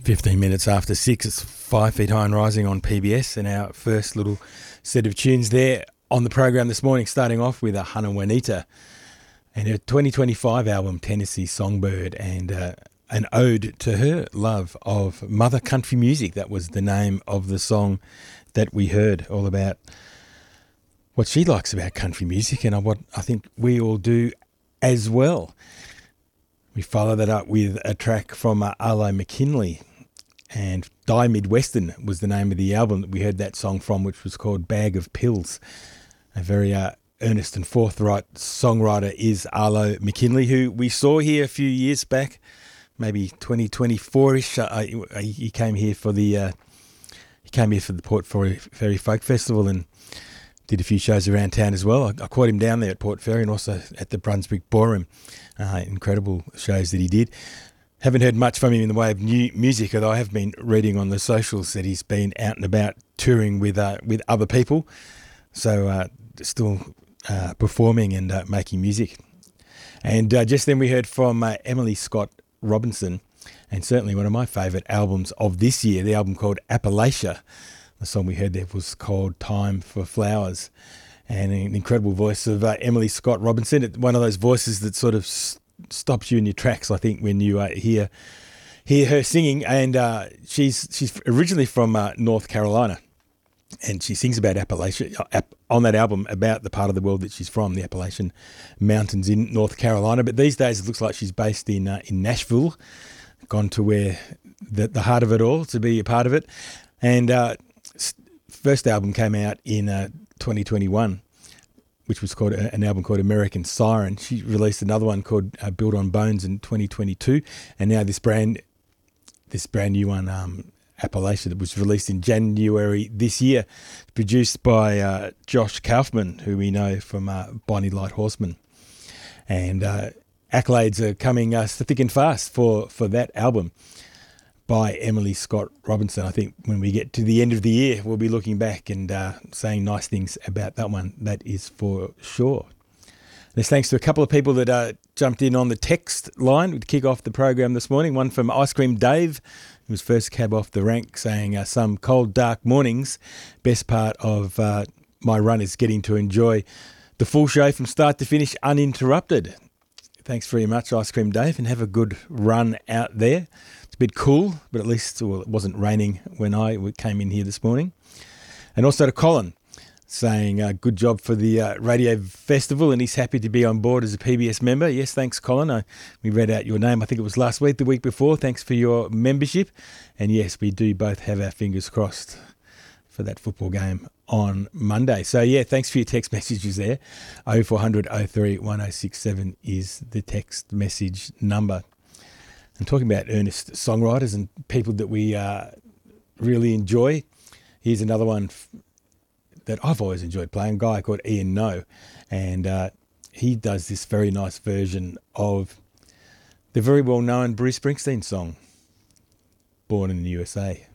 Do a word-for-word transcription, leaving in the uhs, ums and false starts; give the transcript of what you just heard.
fifteen minutes after six, it's Five Feet High and Rising on P B S, and our first little set of tunes there on the program this morning, starting off with a Hannah Juanita and her twenty twenty-five album Tennessee Songbird, and uh, an ode to her love of mother country music. That was the name of the song that we heard, all about what she likes about country music and what I think we all do as well. We follow that up with a track from uh, Arlo McKinley, and Die Midwestern was the name of the album that we heard that song from, which was called Bag of Pills. A very uh, earnest and forthright songwriter is Arlo McKinley, who we saw here a few years back, maybe twenty twenty-four-ish. Uh, he came here for the uh, he came here for the Port Fairy Folk Festival and did a few shows around town as well. I, I caught him down there at Port Fairy and also at the Brunswick Ballroom. Uh, incredible shows that he did. Haven't heard much from him in the way of new music, although I have been reading on the socials that he's been out and about touring with uh, with other people. So uh, still uh, performing and uh, making music. And uh, just then we heard from uh, Emily Scott Robinson, and certainly one of my favourite albums of this year, the album called Appalachia. The song we heard there was called Time for Flowers. And an incredible voice of uh, Emily Scott Robinson, one of those voices that sort of st- stops you in your tracks, I think, when you uh, hear hear her singing. And uh, she's she's originally from uh, North Carolina, and she sings about Appalachia uh, on that album, about the part of the world that she's from, the Appalachian Mountains in North Carolina. But these days it looks like she's based in uh, in Nashville, gone to where the, the heart of it all, to be a part of it. And uh, first album came out in uh, twenty twenty-one, which was called an album called American Siren. She released another one called uh, Built on Bones in twenty twenty-two, and now this brand, this brand new one, um, Appalachia, that was released in January this year, produced by uh, Josh Kaufman, who we know from uh, Bonnie Light Horseman, and uh, accolades are coming uh, thick and fast for for that album by Emily Scott Robinson. I think when we get to the end of the year, we'll be looking back and uh, saying nice things about that one. That is for sure. This thanks to a couple of people that uh, jumped in on the text line to kick off the program this morning. One from Ice Cream Dave, who was first cab off the rank, saying uh, some cold, dark mornings. Best part of uh, my run is getting to enjoy the full show from start to finish uninterrupted. Thanks very much, Ice Cream Dave, and have a good run out there. A bit cool, but at least well, it wasn't raining when I came in here this morning. And also to Colin, saying uh, good job for the uh, radio festival, and he's happy to be on board as a P B S member. Yes, thanks, Colin. I, we read out your name, I think it was last week, the week before. Thanks for your membership. And yes, we do both have our fingers crossed for that football game on Monday. So yeah, thanks for your text messages there. oh four hundred oh three one oh six seven is the text message number. And talking about earnest songwriters and people that we uh, really enjoy, here's another one f- that I've always enjoyed playing, a guy called Ian No. And uh, he does this very nice version of the very well-known Bruce Springsteen song, Born in the U S A.